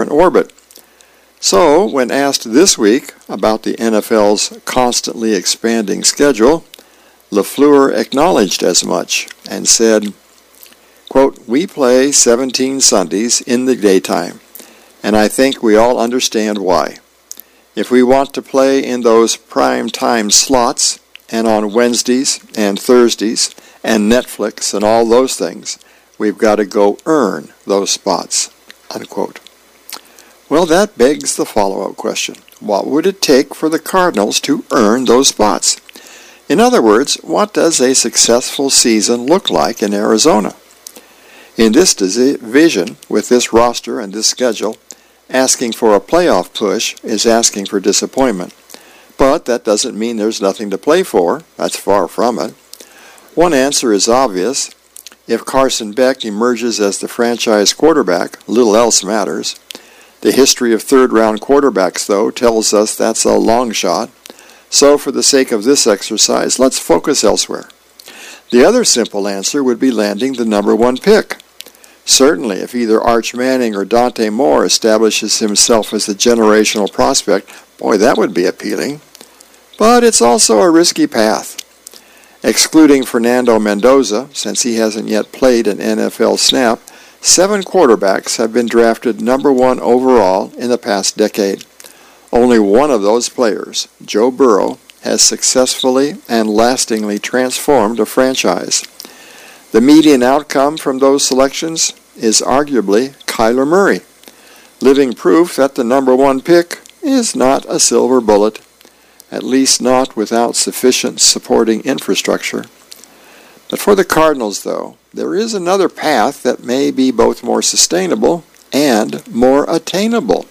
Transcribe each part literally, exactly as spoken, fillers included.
orbit. So, when asked this week about the N F L's constantly expanding schedule, LaFleur acknowledged as much and said, quote, "We play seventeen Sundays in the daytime, and I think we all understand why. If we want to play in those prime time slots and on Wednesdays and Thursdays and Netflix and all those things, we've got to go earn those spots," unquote. Well, that begs the follow-up question. What would it take for the Cardinals to earn those spots? In other words, what does a successful season look like in Arizona? In this division, with this roster and this schedule, asking for a playoff push is asking for disappointment. But that doesn't mean there's nothing to play for. That's far from it. One answer is obvious. If Carson Beck emerges as the franchise quarterback, little else matters. The history of third-round quarterbacks, though, tells us that's a long shot. So for the sake of this exercise, let's focus elsewhere. The other simple answer would be landing the number one pick. Certainly, if either Arch Manning or Dante Moore establishes himself as a generational prospect, boy, that would be appealing. But it's also a risky path. Excluding Fernando Mendoza, since he hasn't yet played an N F L snap, seven quarterbacks have been drafted number one overall in the past decade. Only one of those players, Joe Burrow, has successfully and lastingly transformed a franchise. The median outcome from those selections is arguably Kyler Murray, living proof that the number one pick is not a silver bullet, at least not without sufficient supporting infrastructure. But for the Cardinals, though, there is another path that may be both more sustainable and more attainable.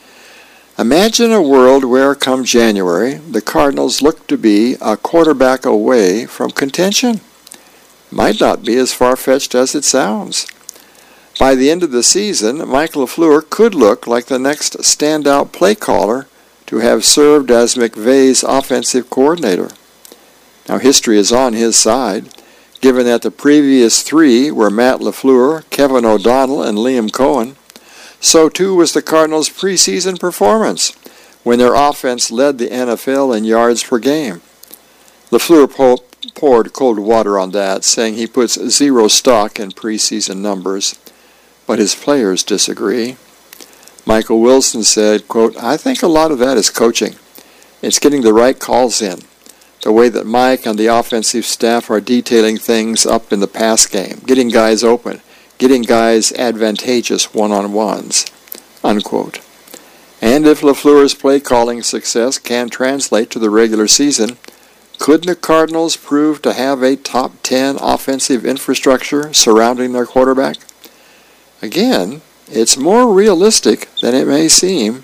Imagine a world where, come January, the Cardinals look to be a quarterback away from contention. Might not be as far-fetched as it sounds. By the end of the season, Mike LaFleur could look like the next standout play caller to have served as McVay's offensive coordinator. Now, history is on his side, given that the previous three were Matt LaFleur, Kevin O'Donnell, and Liam Cohen. So too was the Cardinals' preseason performance, when their offense led the N F L in yards per game. LaFleur po- poured cold water on that, saying he puts zero stock in preseason numbers, but his players disagree. Michael Wilson said, quote, "I think a lot of that is coaching. It's getting the right calls in, the way that Mike and the offensive staff are detailing things up in the pass game, getting guys open, getting guys advantageous one-on-ones," unquote. And if LaFleur's play-calling success can translate to the regular season, couldn't the Cardinals prove to have a top ten offensive infrastructure surrounding their quarterback? Again, it's more realistic than it may seem.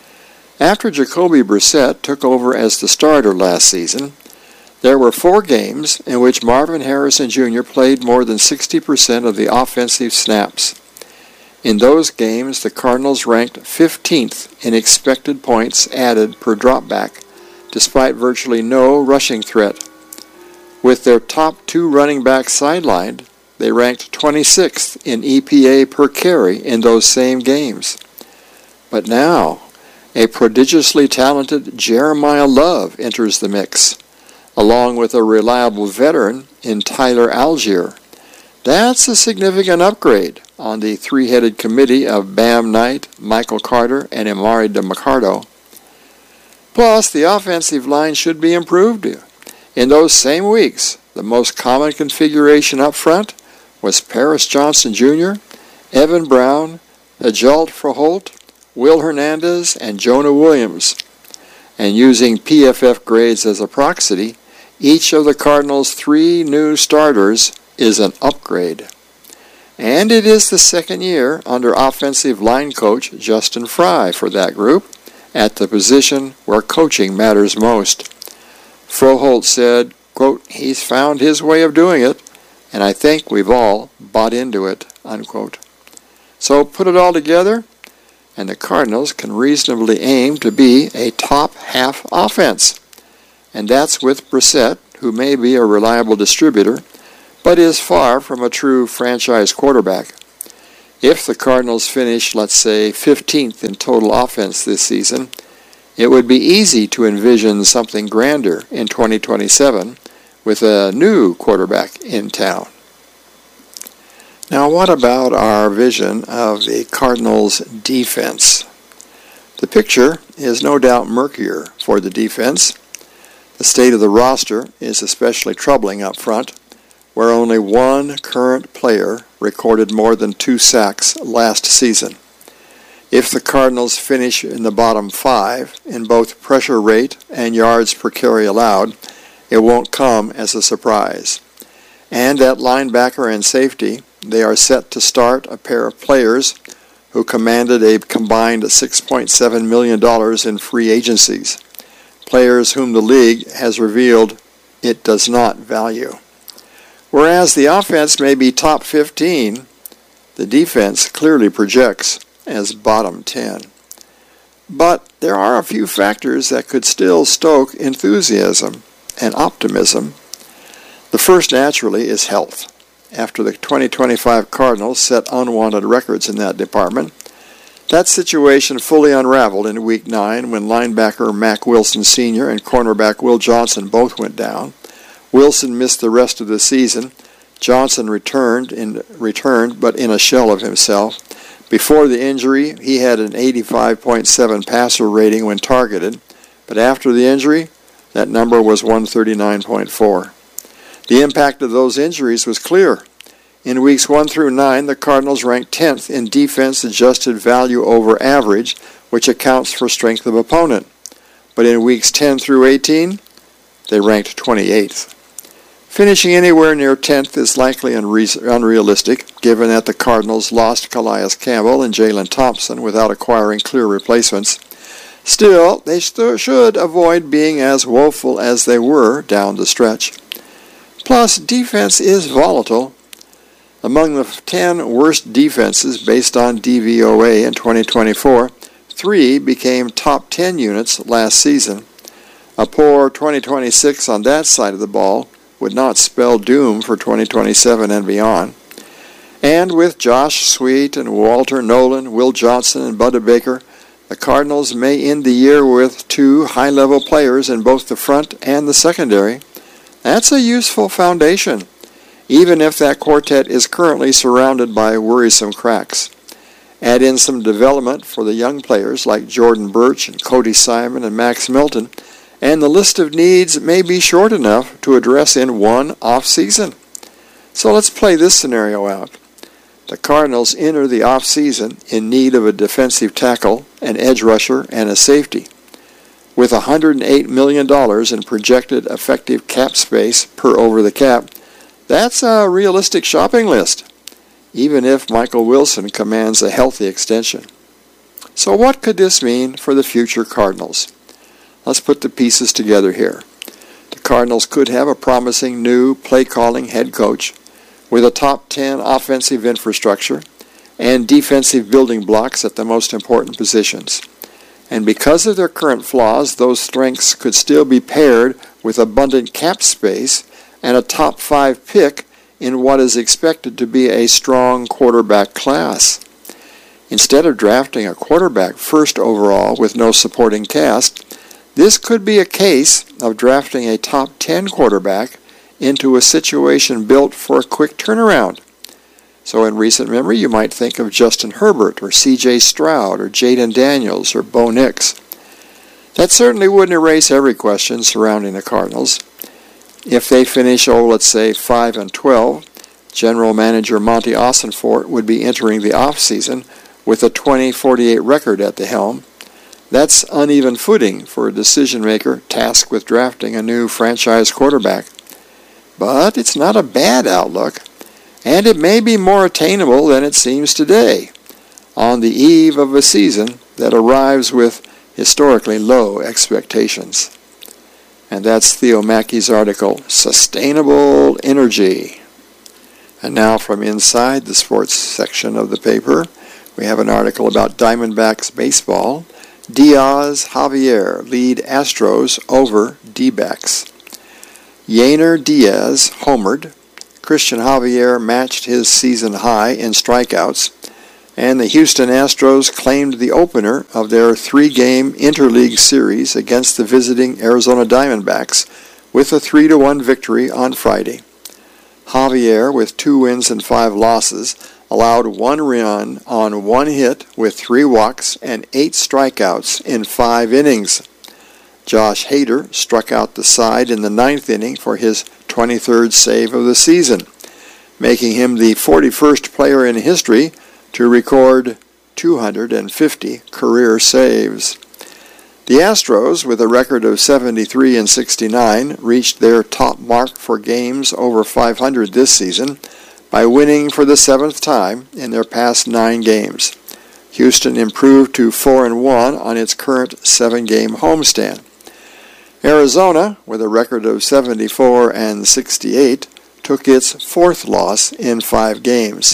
After Jacoby Brissett took over as the starter last season, there were four games in which Marvin Harrison Junior played more than sixty percent of the offensive snaps. In those games, the Cardinals ranked fifteenth in expected points added per dropback, despite virtually no rushing threat. With their top two running backs sidelined, they ranked twenty-sixth in E P A per carry in those same games. But now, a prodigiously talented Jeremiah Love enters the mix, along with a reliable veteran in Tyler Algier. That's a significant upgrade on the three-headed committee of Bam Knight, Michael Carter, and Emari DeMarcado. Plus, the offensive line should be improved. In those same weeks, the most common configuration up front was Paris Johnson Junior, Evan Brown, Ajalt Froholt, Will Hernandez, and Jonah Williams. And using P F F grades as a proxy, each of the Cardinals' three new starters is an upgrade. And it is the second year under offensive line coach Justin Fry for that group, at the position where coaching matters most. Froholt said, quote, "He's found his way of doing it, and I think we've all bought into it," unquote. So put it all together, and the Cardinals can reasonably aim to be a top-half offense. And that's with Brissett, who may be a reliable distributor, but is far from a true franchise quarterback. If the Cardinals finish, let's say, fifteenth in total offense this season, it would be easy to envision something grander in twenty twenty-seven with a new quarterback in town. Now, what about our vision of the Cardinals' defense? The picture is no doubt murkier for the defense. The state of the roster is especially troubling up front, where only one current player recorded more than two sacks last season. If the Cardinals finish in the bottom five in both pressure rate and yards per carry allowed, it won't come as a surprise. And at linebacker and safety, they are set to start a pair of players who commanded a combined six point seven million dollars in free agencies, players whom the league has revealed it does not value. Whereas the offense may be top fifteen, the defense clearly projects as bottom ten. But there are a few factors that could still stoke enthusiasm and optimism. The first, naturally, is health. After the twenty twenty-five Cardinals set unwanted records in that department, that situation fully unraveled in Week nine when linebacker Mack Wilson Senior and cornerback Will Johnson both went down. Wilson missed the rest of the season. Johnson returned, in, returned, but in a shell of himself. Before the injury, he had an eighty-five point seven passer rating when targeted, but after the injury, that number was one thirty-nine point four. The impact of those injuries was clear. In weeks one through nine, the Cardinals ranked tenth in defense-adjusted value over average, which accounts for strength of opponent. But in weeks ten through eighteen, they ranked twenty-eighth. Finishing anywhere near tenth is likely unre- unrealistic, given that the Cardinals lost Calais Campbell and Jalen Thompson without acquiring clear replacements. Still, they st- should avoid being as woeful as they were down the stretch. Plus, defense is volatile. Among the ten worst defenses based on D V O A in twenty twenty-four, three became top ten units last season. A poor twenty twenty-six on that side of the ball would not spell doom for twenty twenty-seven and beyond. And with Josh Sweet and Walter Nolan, Will Johnson and Budda Baker, the Cardinals may end the year with two high-level players in both the front and the secondary. That's a useful foundation, even if that quartet is currently surrounded by worrisome cracks. Add in some development for the young players like Jordan Birch and Cody Simon and Max Milton, and the list of needs may be short enough to address in one off-season. So let's play this scenario out. The Cardinals enter the off-season in need of a defensive tackle, an edge rusher, and a safety. With one hundred eight million dollars in projected effective cap space per over the cap, that's a realistic shopping list, even if Michael Wilson commands a healthy extension. So what could this mean for the future Cardinals? Let's put the pieces together here. The Cardinals could have a promising new play-calling head coach with a top ten offensive infrastructure and defensive building blocks at the most important positions. And because of their current flaws, those strengths could still be paired with abundant cap space and a top five pick in what is expected to be a strong quarterback class. Instead of drafting a quarterback first overall with no supporting cast, this could be a case of drafting a top ten quarterback into a situation built for a quick turnaround. So in recent memory, you might think of Justin Herbert or C J Stroud or Jaden Daniels or Bo Nix. That certainly wouldn't erase every question surrounding the Cardinals. If they finish, oh, let's say five and twelve, General Manager Monty Ossenfort would be entering the offseason with a twenty forty-eight record at the helm. That's uneven footing for a decision-maker tasked with drafting a new franchise quarterback. But it's not a bad outlook, and it may be more attainable than it seems today, on the eve of a season that arrives with historically low expectations. And that's Theo Mackey's article, Sustainable Energy. And now from inside the sports section of the paper, we have an article about Diamondbacks baseball. Diaz Javier lead Astros over D-backs. Yainer Diaz homered. Christian Javier matched his season high in strikeouts. and the Houston Astros claimed the opener of their three-game interleague series against the visiting Arizona Diamondbacks with a three to one victory on Friday. Javier, with two wins and five losses, allowed one run on one hit with three walks and eight strikeouts in five innings. Josh Hader struck out the side in the ninth inning for his twenty-third save of the season, making him the forty-first player in history to record two hundred fifty career saves. The Astros, with a record of seventy-three and sixty-nine, reached their top mark for games over five hundred this season by winning for the seventh time in their past nine games. Houston improved to four and one on its current seven-game homestand. Arizona, with a record of seventy-four and sixty-eight, took its fourth loss in five games.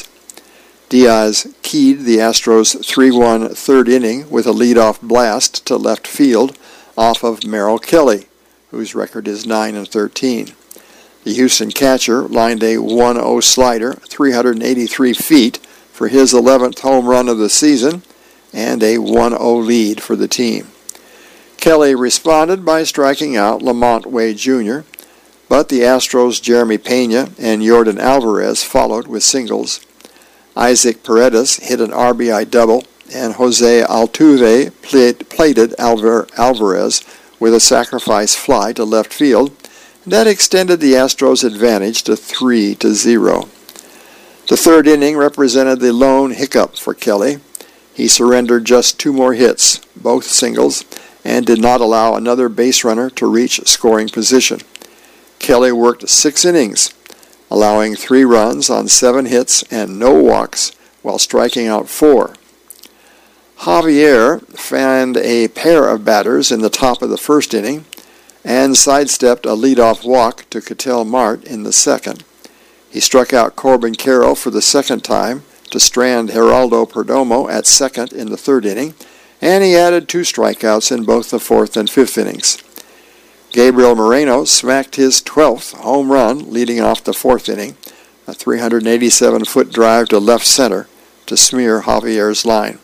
Diaz keyed the Astros three one third inning with a leadoff blast to left field off of Merrill Kelly, whose record is nine and thirteen. The Houston catcher lined a one oh slider three hundred eighty-three feet for his eleventh home run of the season and a one oh lead for the team. Kelly responded by striking out Lamont Wade Junior, but the Astros' Jeremy Pena and Yordan Alvarez followed with singles. Isaac Paredes hit an R B I double, and Jose Altuve played, plated Alvar, Alvarez with a sacrifice fly to left field. That extended the Astros' advantage to three to zero. The third inning represented the lone hiccup for Kelly. He surrendered just two more hits, both singles, and did not allow another base runner to reach scoring position. Kelly worked six innings, allowing three runs on seven hits and no walks while striking out four. Javier found a pair of batters in the top of the first inning and sidestepped a leadoff walk to Ketel Marte in the second. He struck out Corbin Carroll for the second time to strand Geraldo Perdomo at second in the third inning, and he added two strikeouts in both the fourth and fifth innings. Gabriel Moreno smacked his twelfth home run leading off the fourth inning, a three hundred eighty-seven foot drive to left center to smear Javier's line.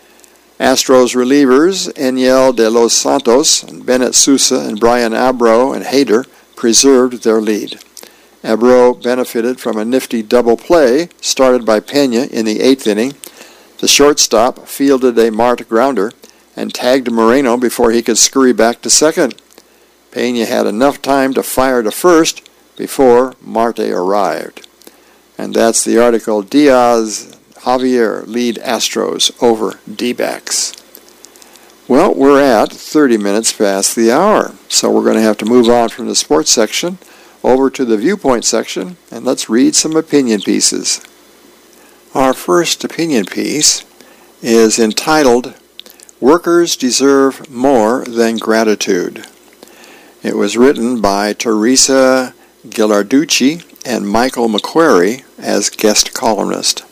Astros relievers Enyel de los Santos, and Bennett Sousa, and Brian Abreu and Hader preserved their lead. Abreu benefited from a nifty double play started by Pena in the eighth inning. The shortstop fielded a Marte grounder and tagged Moreno before he could scurry back to second. Pena had enough time to fire to first before Marte arrived. And that's the article, Diaz, Javier lead Astros over D-backs. Well, we're at thirty minutes past the hour, so we're going to have to move on from the sports section over to the viewpoint section, and let's read some opinion pieces. Our first opinion piece is entitled, Workers Deserve More Than Gratitude. It was written by Teresa Ghilarducci and Michael McQuarrie as guest columnist.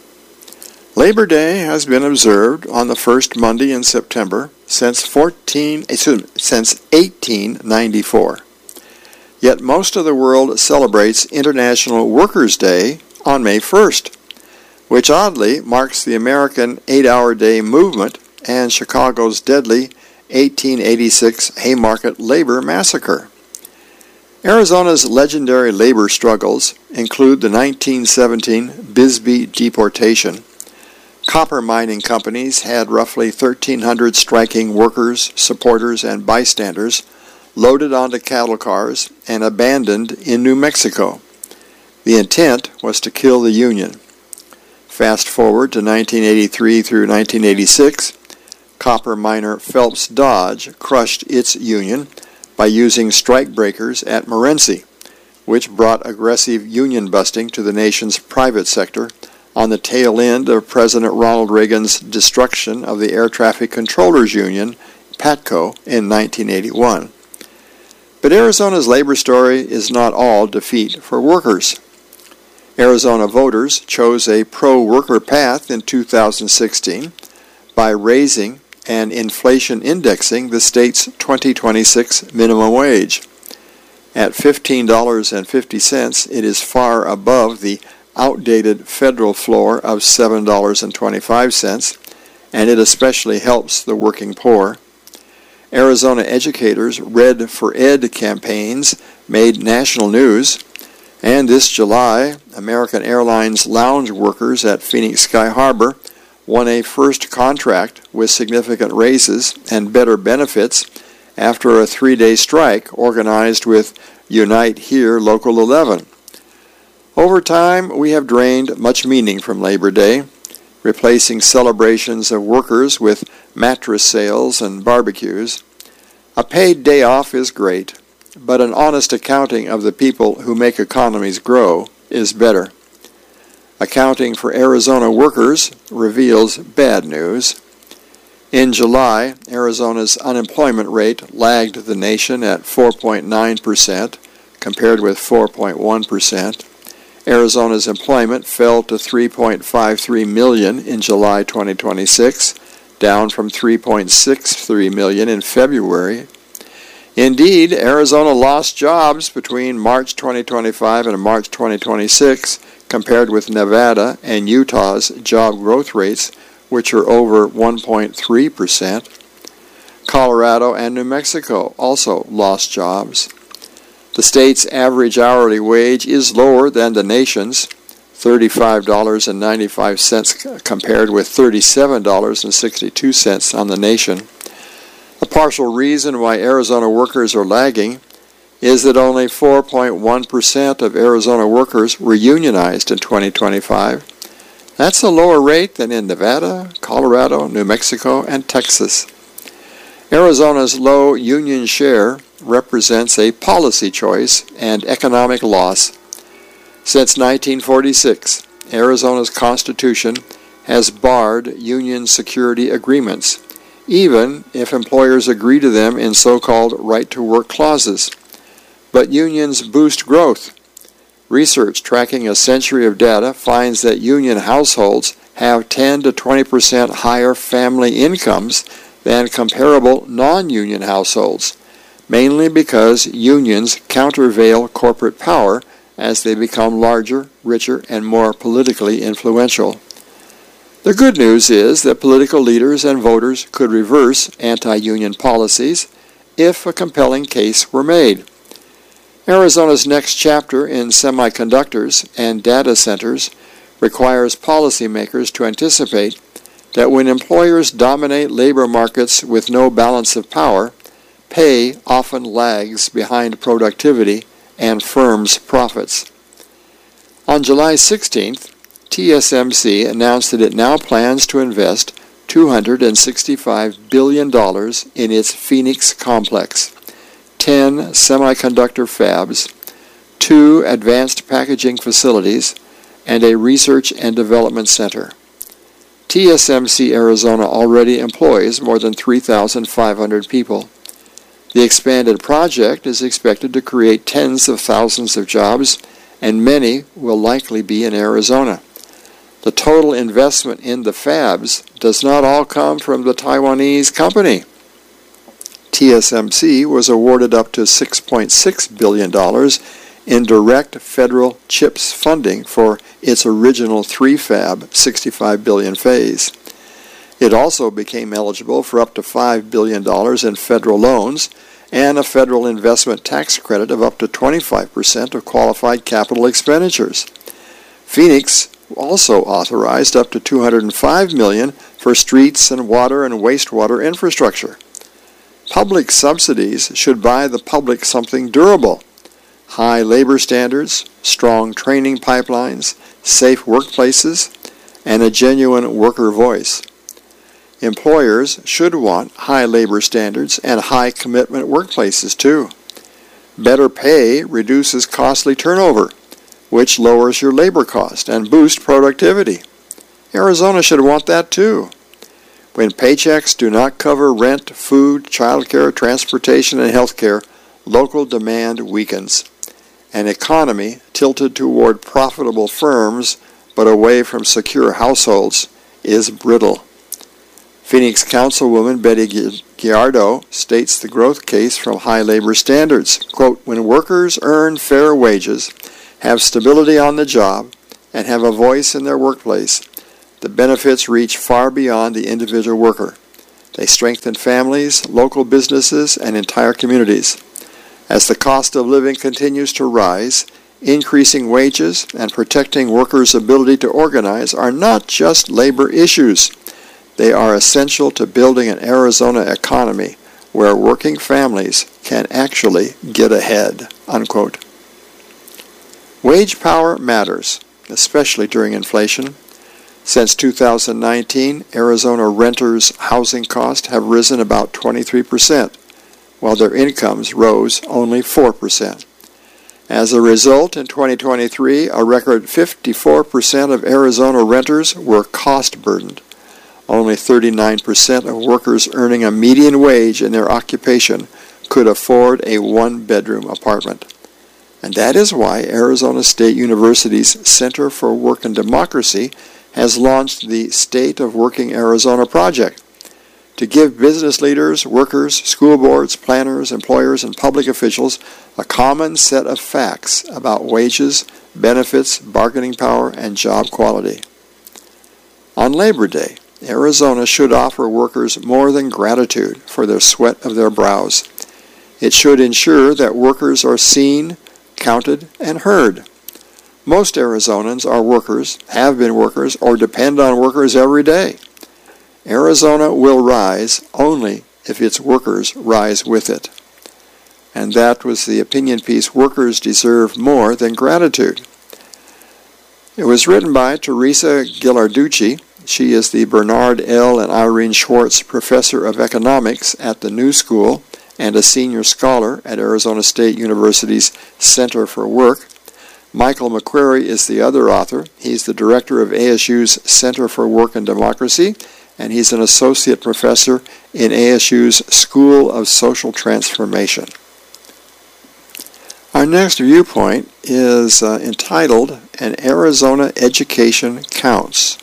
Labor Day has been observed on the first Monday in September since fourteen, since eighteen ninety-four. Yet most of the world celebrates International Workers' Day on May first, which oddly marks the American eight-hour day movement and Chicago's deadly eighteen eighty-six Haymarket labor massacre. Arizona's legendary labor struggles include the nineteen seventeen Bisbee deportation. Copper mining companies had roughly thirteen hundred striking workers, supporters, and bystanders loaded onto cattle cars and abandoned in New Mexico. The intent was to kill the Union. Fast forward to nineteen eighty-three through nineteen eighty-six, copper miner Phelps Dodge crushed its union by using strike breakers at Morenci, which brought aggressive union busting to the nation's private sector on the tail end of President Ronald Reagan's destruction of the Air Traffic Controllers Union, PATCO, in nineteen eighty-one. But Arizona's labor story is not all defeat for workers. Arizona voters chose a pro-worker path in two thousand sixteen by raising and inflation indexing the state's twenty twenty-six minimum wage. At fifteen dollars and fifty cents, it is far above the outdated federal floor of seven dollars and twenty-five cents, and it especially helps the working poor. Arizona educators' Red for Ed campaigns made national news, and this July, American Airlines lounge workers at Phoenix Sky Harbor won a first contract with significant raises and better benefits after a three-day strike organized with Unite Here Local eleven. Over time, we have drained much meaning from Labor Day, replacing celebrations of workers with mattress sales and barbecues. A paid day off is great, but an honest accounting of the people who make economies grow is better. Accounting for Arizona workers reveals bad news. In July, Arizona's unemployment rate lagged the nation at four point nine percent, compared with four point one percent. Arizona's employment fell to three point five three million in July twenty twenty-six, down from three point six three million in February. Indeed, Arizona lost jobs between March twenty twenty-five and March twenty twenty-six, compared with Nevada and Utah's job growth rates, which are over one point three percent. Colorado and New Mexico also lost jobs. The state's average hourly wage is lower than the nation's, thirty-five dollars and ninety-five cents compared with thirty-seven dollars and sixty-two cents on the nation. A partial reason why Arizona workers are lagging is that only four point one percent of Arizona workers were unionized in twenty twenty-five. That's a lower rate than in Nevada, Colorado, New Mexico, and Texas. Arizona's low union share represents a policy choice and economic loss. Since nineteen forty-six, Arizona's Constitution has barred union security agreements, even if employers agree to them in so-called right-to-work clauses. But unions boost growth. Research tracking a century of data finds that union households have ten to twenty percent higher family incomes than comparable non-union households, mainly because unions countervail corporate power as they become larger, richer, and more politically influential. The good news is that political leaders and voters could reverse anti-union policies if a compelling case were made. Arizona's next chapter in semiconductors and data centers requires policymakers to anticipate that when employers dominate labor markets with no balance of power, pay often lags behind productivity and firms' profits. On July sixteenth, T S M C announced that it now plans to invest two hundred sixty-five billion dollars in its Phoenix complex, ten semiconductor fabs, two advanced packaging facilities, and a research and development center. T S M C Arizona already employs more than three thousand five hundred people. The expanded project is expected to create tens of thousands of jobs, and many will likely be in Arizona. The total investment in the fabs does not all come from the Taiwanese company. T S M C was awarded up to six point six billion dollars in direct federal CHIPS funding for its original three-fab, sixty-five billion dollars phase. It also became eligible for up to five billion dollars in federal loans and a federal investment tax credit of up to twenty-five percent of qualified capital expenditures. Phoenix also authorized up to two hundred five million dollars for streets and water and wastewater infrastructure. Public subsidies should buy the public something durable: high labor standards, strong training pipelines, safe workplaces, and a genuine worker voice. Employers should want high labor standards and high commitment workplaces too. Better pay reduces costly turnover, which lowers your labor cost and boosts productivity. Arizona should want that too. When paychecks do not cover rent, food, childcare, transportation, and health care, local demand weakens. An economy tilted toward profitable firms but away from secure households is brittle. Phoenix Councilwoman Betty Giardo states the growth case from high labor standards. Quote, "When workers earn fair wages, have stability on the job, and have a voice in their workplace, the benefits reach far beyond the individual worker. They strengthen families, local businesses, and entire communities. As the cost of living continues to rise, increasing wages and protecting workers' ability to organize are not just labor issues. They are essential to building an Arizona economy where working families can actually get ahead." Unquote. Wage power matters, especially during inflation. Since two thousand nineteen, Arizona renters' housing costs have risen about twenty-three percent, while their incomes rose only four percent. As a result, in twenty twenty-three, a record fifty-four percent of Arizona renters were cost-burdened. Only thirty-nine percent of workers earning a median wage in their occupation could afford a one-bedroom apartment. And that is why Arizona State University's Center for Work and Democracy has launched the State of Working Arizona project to give business leaders, workers, school boards, planners, employers, and public officials a common set of facts about wages, benefits, bargaining power, and job quality. On Labor Day, Arizona should offer workers more than gratitude for their sweat of their brows. It should ensure that workers are seen, counted, and heard. Most Arizonans are workers, have been workers, or depend on workers every day. Arizona will rise only if its workers rise with it. And that was the opinion piece, "Workers Deserve More Than Gratitude." It was written by Teresa Ghilarducci. She is the Bernard L. and Irene Schwartz Professor of Economics at the New School and a senior scholar at Arizona State University's Center for Work. Michael McQuarrie is the other author. He's the director of A S U's Center for Work and Democracy, and he's an associate professor in A S U's School of Social Transformation. Our next viewpoint is uh, entitled, "An Arizona Education Counts."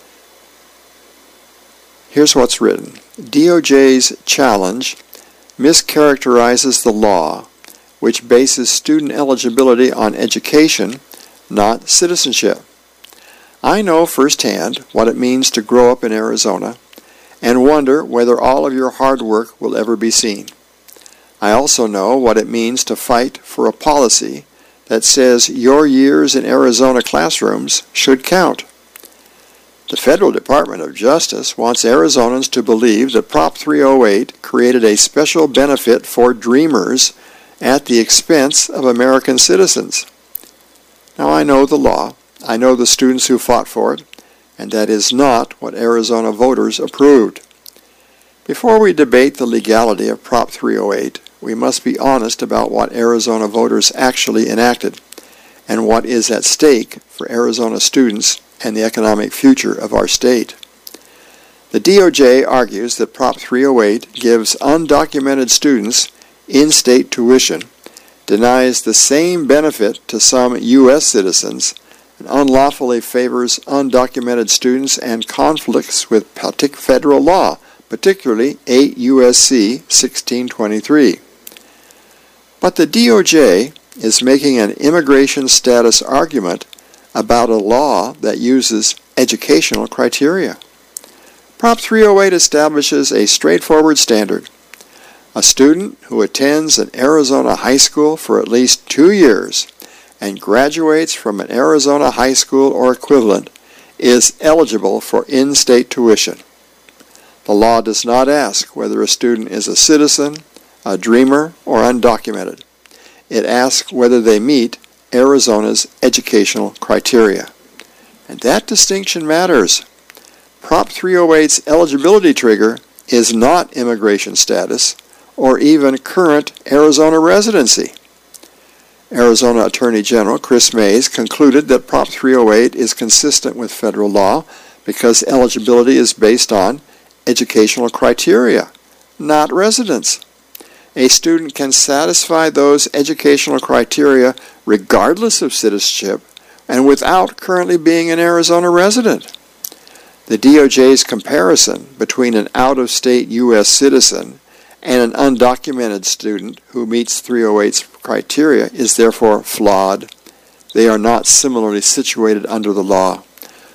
Here's what's written. D O J's challenge mischaracterizes the law, which bases student eligibility on education, not citizenship. I know firsthand what it means to grow up in Arizona and wonder whether all of your hard work will ever be seen. I also know what it means to fight for a policy that says your years in Arizona classrooms should count. The Federal Department of Justice wants Arizonans to believe that Prop three oh eight created a special benefit for dreamers at the expense of American citizens. Now, I know the law, I know the students who fought for it, and that is not what Arizona voters approved. Before we debate the legality of Prop three oh eight, we must be honest about what Arizona voters actually enacted and what is at stake for Arizona students and the economic future of our state. The D O J argues that Prop three oh eight gives undocumented students in-state tuition, denies the same benefit to some U S citizens, and unlawfully favors undocumented students and conflicts with federal law, particularly eight U S C sixteen twenty-three. But the D O J is making an immigration status argument about a law that uses educational criteria. Prop three oh eight establishes a straightforward standard. A student who attends an Arizona high school for at least two years and graduates from an Arizona high school or equivalent is eligible for in-state tuition. The law does not ask whether a student is a citizen, a dreamer, or undocumented. It asks whether they meet Arizona's educational criteria. And that distinction matters. Prop three oh eight's eligibility trigger is not immigration status or even current Arizona residency. Arizona Attorney General Chris Mays concluded that Prop three oh eight is consistent with federal law because eligibility is based on educational criteria, not residence. A student can satisfy those educational criteria regardless of citizenship and without currently being an Arizona resident. The D O J's comparison between an out-of-state U S citizen and an undocumented student who meets three oh eight's criteria is therefore flawed, they are not similarly situated under the law.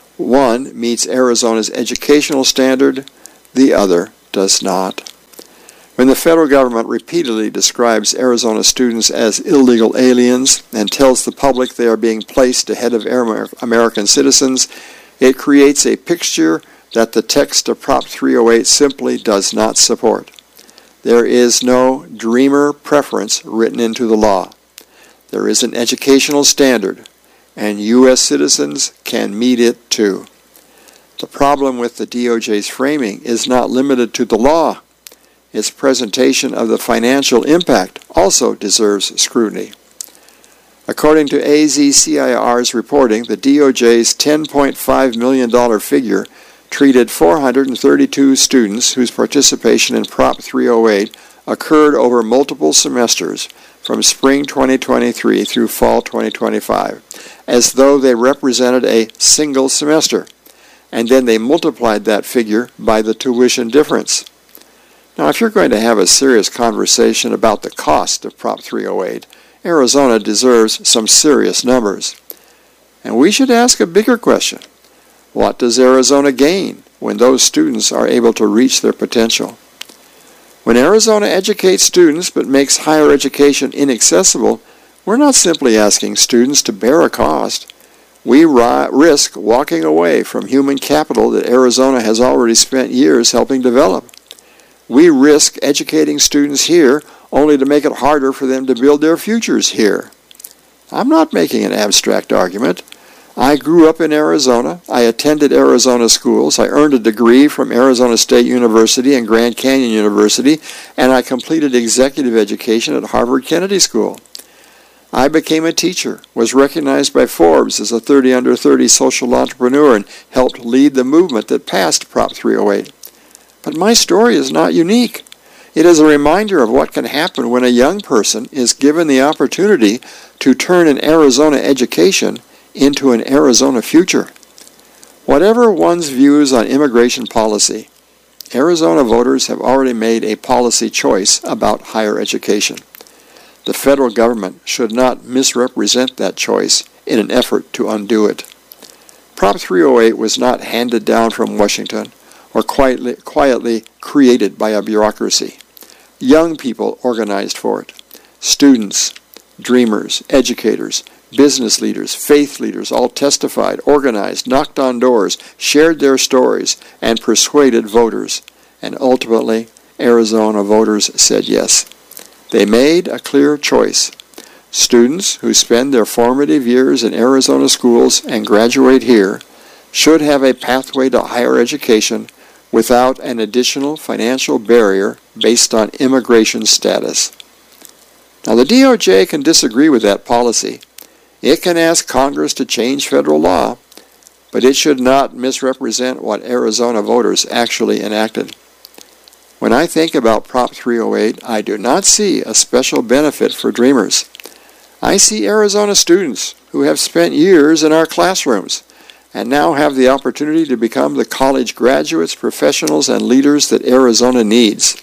One meets Arizona's educational standard, the other does not. When the federal government repeatedly describes Arizona students as illegal aliens and tells the public they are being placed ahead of American citizens, it creates a picture that the text of Prop three oh eight simply does not support. There is no dreamer preference written into the law. There is an educational standard, and U S citizens can meet it too. The problem with the D O J's framing is not limited to the law. Its presentation of the financial impact also deserves scrutiny. According to A Z C I R's reporting, the D O J's ten point five million dollars figure treated four hundred thirty-two students whose participation in Prop three oh eight occurred over multiple semesters from spring twenty twenty-three through fall twenty twenty-five, as though they represented a single semester, and then they multiplied that figure by the tuition difference. Now, if you're going to have a serious conversation about the cost of Prop three oh eight, Arizona deserves some serious numbers. And we should ask a bigger question. What does Arizona gain when those students are able to reach their potential? When Arizona educates students but makes higher education inaccessible, we're not simply asking students to bear a cost. We ri- risk walking away from human capital that Arizona has already spent years helping develop. We risk educating students here only to make it harder for them to build their futures here. I'm not making an abstract argument. I grew up in Arizona. I attended Arizona schools. I earned a degree from Arizona State University and Grand Canyon University, and I completed executive education at Harvard Kennedy School. I became a teacher, was recognized by Forbes as a thirty under thirty social entrepreneur, and helped lead the movement that passed Prop three oh eight. But my story is not unique. It is a reminder of what can happen when a young person is given the opportunity to turn an Arizona education into an Arizona future. Whatever one's views on immigration policy, Arizona voters have already made a policy choice about higher education. The federal government should not misrepresent that choice in an effort to undo it. Prop three oh eight was not handed down from Washington or quietly, quietly created by a bureaucracy. Young people organized for it. Students, dreamers, educators, business leaders, faith leaders all testified, organized, knocked on doors, shared their stories, and persuaded voters. And ultimately, Arizona voters said yes. They made a clear choice. Students who spend their formative years in Arizona schools and graduate here should have a pathway to higher education without an additional financial barrier based on immigration status. Now, the D O J can disagree with that policy. It can ask Congress to change federal law, but it should not misrepresent what Arizona voters actually enacted. When I think about Prop three oh eight, I do not see a special benefit for dreamers. I see Arizona students who have spent years in our classrooms and now have the opportunity to become the college graduates, professionals, and leaders that Arizona needs.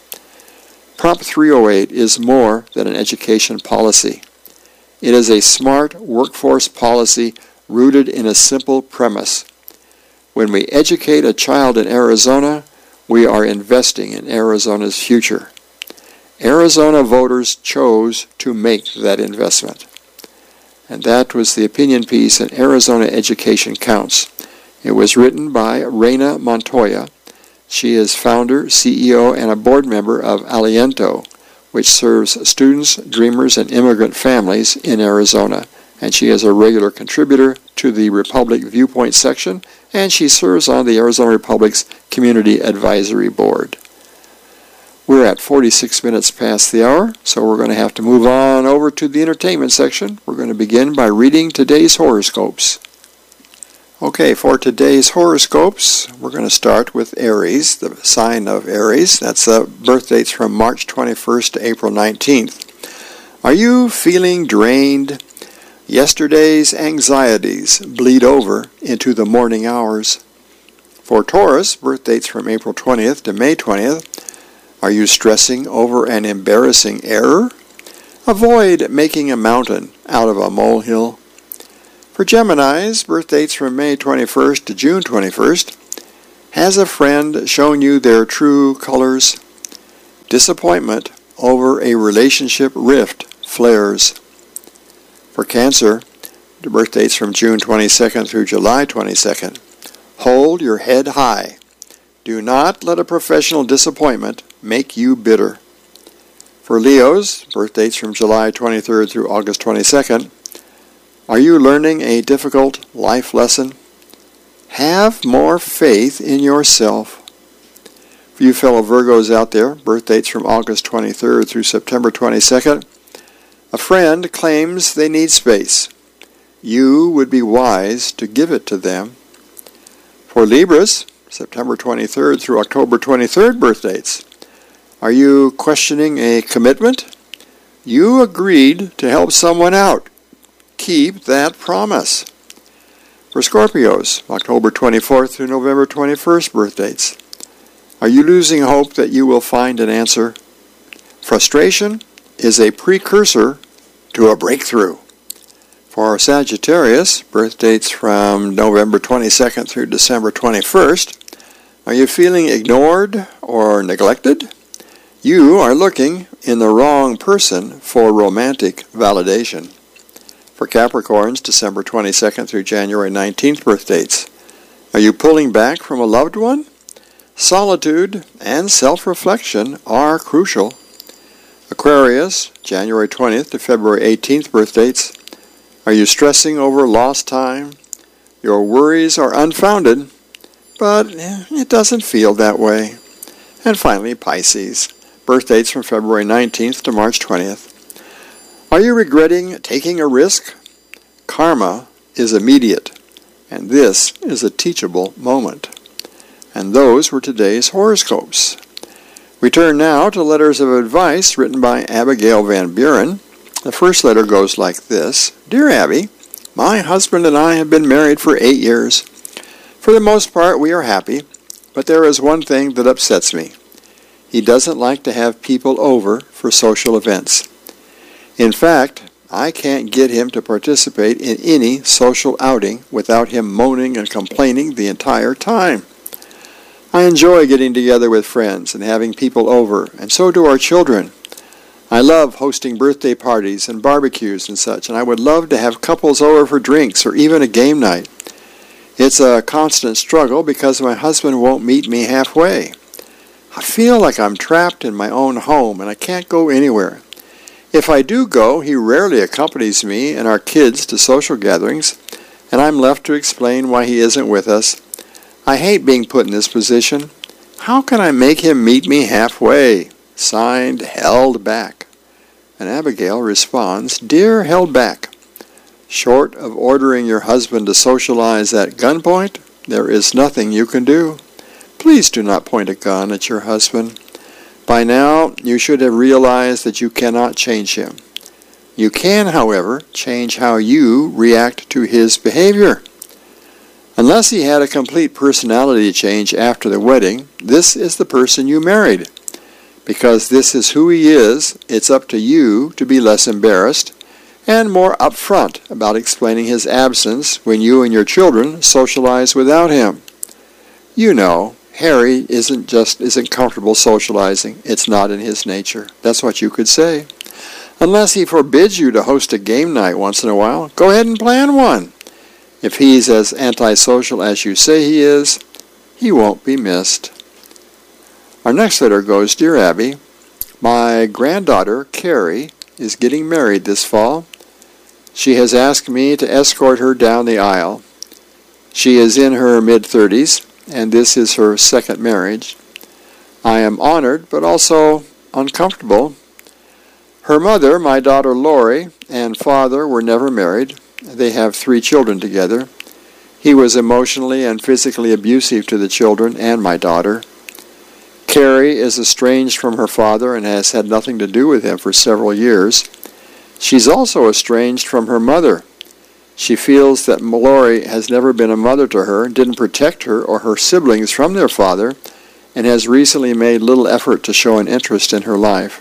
Prop three oh eight is more than an education policy. It is a smart workforce policy rooted in a simple premise. When we educate a child in Arizona, we are investing in Arizona's future. Arizona voters chose to make that investment. And that was the opinion piece in Arizona Education Counts. It was written by Reina Montoya. She is founder, C E O, and a board member of Aliento, which serves students, dreamers, and immigrant families in Arizona. And she is a regular contributor to the Republic Viewpoint section, and she serves on the Arizona Republic's Community Advisory Board. We're at forty-six minutes past the hour, so we're going to have to move on over to the entertainment section. We're going to begin by reading today's horoscopes. Okay, for today's horoscopes, we're going to start with Aries, the sign of Aries. That's uh, birth dates from March twenty-first to April nineteenth. Are you feeling drained? Yesterday's anxieties bleed over into the morning hours. For Taurus, birth dates from April twentieth to May twentieth. Are you stressing over an embarrassing error? Avoid making a mountain out of a molehill. For Geminis, birth dates from May twenty-first to June twenty-first, has a friend shown you their true colors? Disappointment over a relationship rift flares. For Cancer, the birth dates from June twenty-second through July twenty-second, hold your head high. Do not let a professional disappointment make you bitter. For Leos, birth dates from July twenty-third through August twenty-second, are you learning a difficult life lesson? Have more faith in yourself. For you fellow Virgos out there, birth dates from August twenty-third through September twenty-second, a friend claims they need space. You would be wise to give it to them. For Libras, September twenty-third through October twenty-third birth dates, are you questioning a commitment? You agreed to help someone out. Keep that promise. For Scorpios, October twenty-fourth through November twenty-first birth dates, are you losing hope that you will find an answer? Frustration is a precursor to a breakthrough. For Sagittarius, birth dates from November twenty-second through December twenty-first, are you feeling ignored or neglected? You are looking in the wrong person for romantic validation. For Capricorns, December twenty-second through January nineteenth birth dates, are you pulling back from a loved one? Solitude and self-reflection are crucial. Aquarius, January twentieth to February eighteenth birth dates, are you stressing over lost time? Your worries are unfounded, but it doesn't feel that way. And finally, Pisces, birth dates from February nineteenth to March twentieth. Are you regretting taking a risk? Karma is immediate, and this is a teachable moment. And those were today's horoscopes. We turn now to letters of advice written by Abigail Van Buren. The first letter goes like this. Dear Abby, my husband and I have been married for eight years. For the most part, we are happy, but there is one thing that upsets me. He doesn't like to have people over for social events. In fact, I can't get him to participate in any social outing without him moaning and complaining the entire time. I enjoy getting together with friends and having people over, and so do our children. I love hosting birthday parties and barbecues and such, and I would love to have couples over for drinks or even a game night. It's a constant struggle because my husband won't meet me halfway. I feel like I'm trapped in my own home and I can't go anywhere. If I do go, he rarely accompanies me and our kids to social gatherings, and I'm left to explain why he isn't with us. I hate being put in this position. How can I make him meet me halfway? Signed, Held Back. And Abigail responds, Dear Held Back, short of ordering your husband to socialize at gunpoint, there is nothing you can do. Please do not point a gun at your husband. By now, you should have realized that you cannot change him. You can, however, change how you react to his behavior. Unless he had a complete personality change after the wedding, this is the person you married. Because this is who he is, it's up to you to be less embarrassed and more upfront about explaining his absence when you and your children socialize without him. You know, Harry isn't just isn't comfortable socializing. It's not in his nature. That's what you could say. Unless he forbids you to host a game night once in a while, go ahead and plan one. If he's as antisocial as you say he is, he won't be missed. Our next letter goes, Dear Abby, my granddaughter, Carrie, is getting married this fall. She has asked me to escort her down the aisle. She is in her mid-thirties, and this is her second marriage. I am honored, but also uncomfortable. Her mother, my daughter Lori, and father were never married. They have three children together. He was emotionally and physically abusive to the children and my daughter. Carrie is estranged from her father and has had nothing to do with him for several years. She's also estranged from her mother. She feels that Lori has never been a mother to her, didn't protect her or her siblings from their father, and has recently made little effort to show an interest in her life.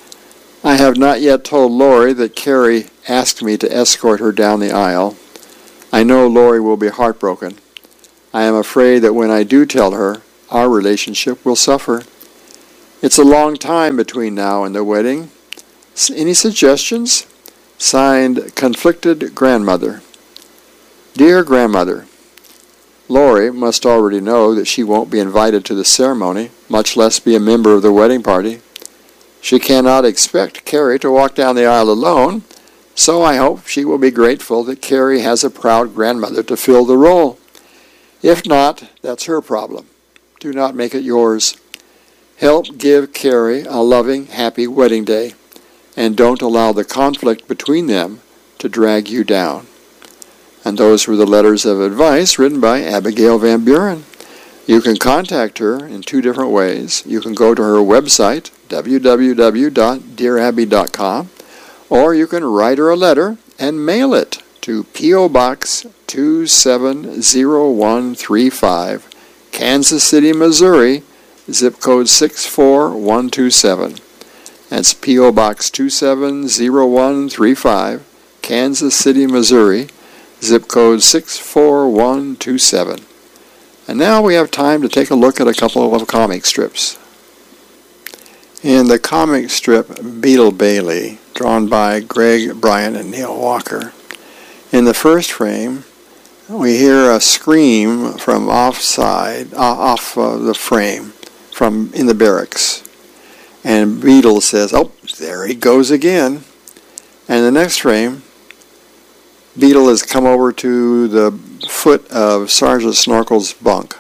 I have not yet told Lori that Carrie asked me to escort her down the aisle. I know Lori will be heartbroken. I am afraid that when I do tell her, our relationship will suffer. It's a long time between now and the wedding. Any suggestions? Signed, Conflicted Grandmother. Dear Grandmother, Lori must already know that she won't be invited to the ceremony, much less be a member of the wedding party. She cannot expect Carrie to walk down the aisle alone, so I hope she will be grateful that Carrie has a proud grandmother to fill the role. If not, that's her problem. Do not make it yours. Help give Carrie a loving, happy wedding day, and don't allow the conflict between them to drag you down. And those were the letters of advice written by Abigail Van Buren. You can contact her in two different ways. You can go to her website, w w w dot dear abby dot com, or you can write her a letter and mail it to P O Box two seven zero one three five, Kansas City, Missouri, zip code six four one two seven. That's P O Box two seven zero one three five, Kansas City, Missouri, zip code six four one two seven. And now we have time to take a look at a couple of comic strips. In the comic strip Beetle Bailey, drawn by Greg Bryan and Neil Walker, in the first frame, we hear a scream from offside, off uh, the frame, from in the barracks. And Beetle says, "Oh, there he goes again." And the next frame, Beetle has come over to the foot of Sergeant Snorkel's bunk.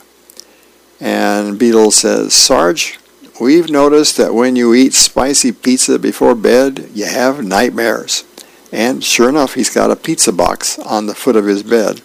And Beetle says, "Sarge, we've noticed that when you eat spicy pizza before bed, you have nightmares." And sure enough, he's got a pizza box on the foot of his bed.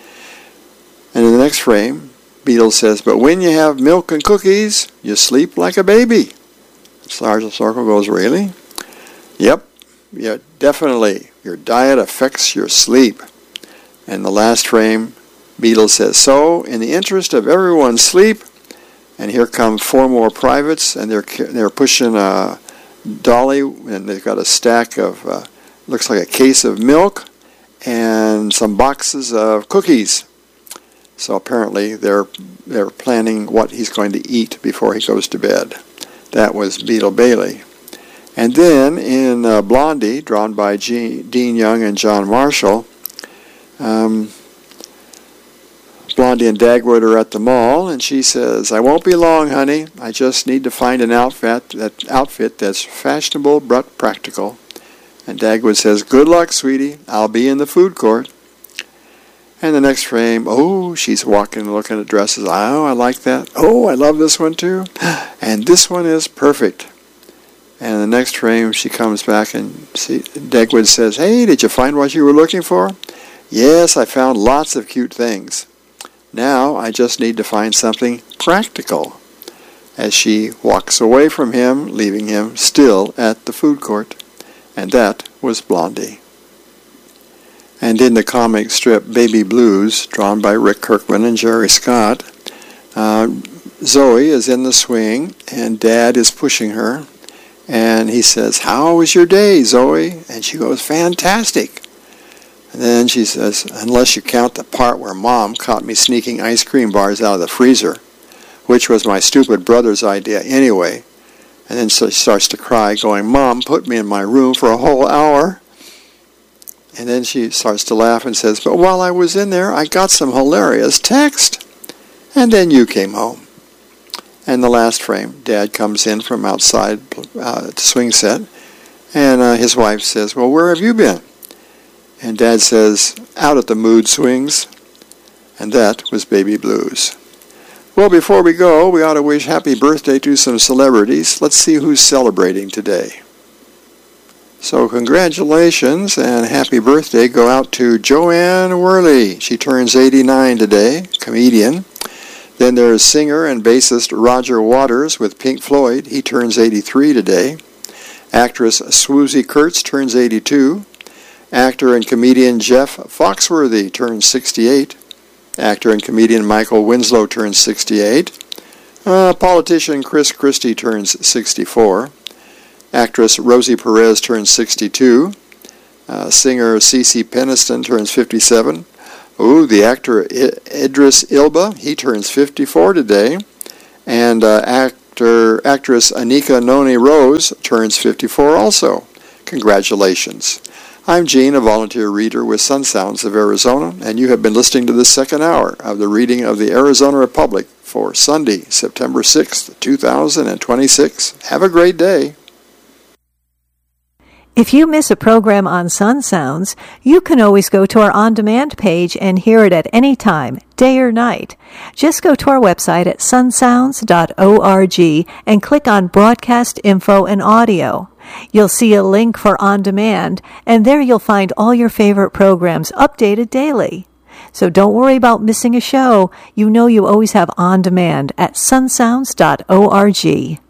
And in the next frame, Beetle says, "But when you have milk and cookies, you sleep like a baby." Sergeant Snorkel goes, "Really?" "Yep, yeah, definitely. Your diet affects your sleep." And the last frame, Beetle says, "So, in the interest of everyone's sleep," and here come four more privates, and they're they're pushing a dolly, and they've got a stack of, uh, looks like a case of milk, and some boxes of cookies. So apparently they're they're planning what he's going to eat before he goes to bed. That was Beetle Bailey. And then in uh, Blondie, drawn by G- Dean Young and John Marshall, um, Blondie and Dagwood are at the mall, and she says, "I won't be long, honey. I just need to find an outfit, that outfit that's fashionable but practical." And Dagwood says, "Good luck, sweetie. I'll be in the food court." And the next frame, oh, she's walking and looking at dresses. Oh, I like that. Oh, I love this one too. And this one is perfect. And the next frame, she comes back and see, Dagwood says, "Hey, did you find what you were looking for?" "Yes, I found lots of cute things. Now I just need to find something practical," as she walks away from him, leaving him still at the food court. And that was Blondie. And in the comic strip Baby Blues, drawn by Rick Kirkman and Jerry Scott, uh, Zoe is in the swing, and Dad is pushing her. And he says, "How was your day, Zoe?" And she goes, "Fantastic." And then she says, "Unless you count the part where Mom caught me sneaking ice cream bars out of the freezer, which was my stupid brother's idea anyway." And then so she starts to cry, going, "Mom put me in my room for a whole hour." And then she starts to laugh and says, "But while I was in there, I got some hilarious text. And then you came home." And the last frame, Dad comes in from outside uh, the swing set, and uh, his wife says, "Well, where have you been?" And Dad says, "Out at the mood swings." And that was Baby Blues. Well, before we go, we ought to wish happy birthday to some celebrities. Let's see who's celebrating today. So congratulations and happy birthday go out to Joanne Worley. She turns eighty-nine today, comedian. Then there's singer and bassist Roger Waters with Pink Floyd. He turns eighty-three today. Actress Swoosie Kurtz turns eighty-two. Actor and comedian Jeff Foxworthy turns sixty-eight. Actor and comedian Michael Winslow turns sixty-eight. Uh, politician Chris Christie turns sixty-four. Actress Rosie Perez turns sixty-two. Uh, singer Cece Peniston turns fifty-seven. Ooh, the actor I- Idris Elba, he turns fifty-four today. And uh, actor actress Anika Noni Rose turns fifty-four also. Congratulations. I'm Gene, a volunteer reader with Sun Sounds of Arizona, and you have been listening to the second hour of the reading of the Arizona Republic for Sunday, September sixth, two thousand twenty-six. Have a great day. If you miss a program on Sun Sounds, you can always go to our on-demand page and hear it at any time, day or night. Just go to our website at sun sounds dot org and click on Broadcast Info and Audio. You'll see a link for On Demand, and there you'll find all your favorite programs updated daily. So don't worry about missing a show. You know you always have On Demand at sun sounds dot org.